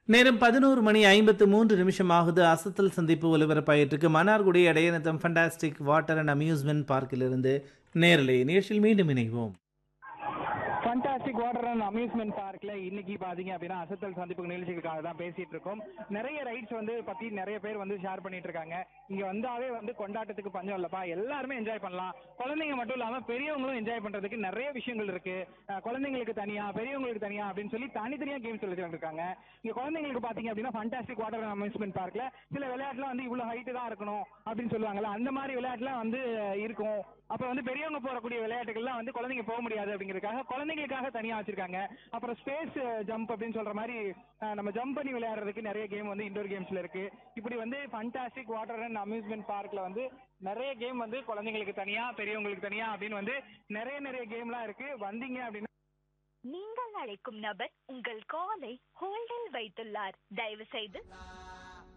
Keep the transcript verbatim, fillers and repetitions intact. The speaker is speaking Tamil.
நேரம் பதினொரு மணி ஐம்பத்து மூன்று நிமிஷம் ஆகுது. அசத்தல் சந்திப்பு ஒலிபரப்பாயிட்டிருக்கு. Mannargudi Idaiyanatham fantastic water and amusement பார்க்கிலிருந்து நேரலை நிகழ்ச்சியில் மீண்டும் இணைவோம். ஃபண்டாஸ்டிக் வாட்டர் அண்ட் அம்யூஸ்மெண்ட் பார்க்ல இன்னைக்கு பாத்தீங்க அப்படின்னா அசத்தல் சந்திப்பு நிகழ்ச்சிகளுக்காக தான் பேசிட்டு இருக்கோம். நிறைய ரைட்ஸ் வந்து பத்தி நிறைய பேர் வந்து ஷேர் பண்ணிட்டு இருக்காங்க. இங்க வந்தாவே வந்து கொண்டாட்டத்துக்கு பஞ்சம் இல்லப்பா, எல்லாருமே என்ஜாய் பண்ணலாம். குழந்தைங்க மட்டும் இல்லாம பெரியவங்களும் என்ஜாய் பண்றதுக்கு நிறைய விஷயங்கள் இருக்கு. அஹ் குழந்தைங்களுக்கு தனியா பெரியவங்களுக்கு தனியா அப்படின்னு சொல்லி தனித்தனியா கேம்ஸ் சொல்லிட்டு இருக்காங்க. இங்க குழந்தைங்களுக்கு பாத்தீங்க அப்படின்னா ஃபண்டாஸ்டிக் வாட்டர் அண்ட் அம்யூஸ்மெண்ட் பார்க்ல சில விளையாட்டுலாம் வந்து இவ்வளவு ஹைட் தான் இருக்கணும் அப்படின்னு சொல்லுவாங்கல்ல, அந்த மாதிரி விளையாட்டுலாம் வந்து இருக்கும். அப்ப வந்து பெரியவங்க போறக்கூடிய விளையாட்டுகள்லாம் வந்து குழந்தைங்க போக முடியாது அப்படிங்கிறதுக்காக குழந்தைங்களுக்காக தனியா வச்சிருக்காங்க. அப்புறம் ஸ்பேஸ் ஜம்ப் அப்படின்னு சொல்ற மாதிரி அஹ், நம்ம ஜம்ப் பண்ணி விளையாடுறதுக்கு நிறைய கேம் வந்து இண்டோர் கேம்ஸ்ல இருக்கு. இப்படி வந்து ஃபண்டாஸ்டிக் வாட்டர் அண்ட் அம்யூஸ்மெண்ட் பார்க்ல வந்து நிறைய கேம் வந்து குழந்தைங்களுக்கு தனியா பெரியவங்களுக்கு தனியா அப்படின்னு வந்து நிறைய நிறைய கேம்லாம் இருக்கு. வந்தீங்க அப்படின்னா நீங்கள் அழைக்கும் நபர் உங்கள் காலை ஹோல்டில் வைத்துள்ளார். தயவு செய்து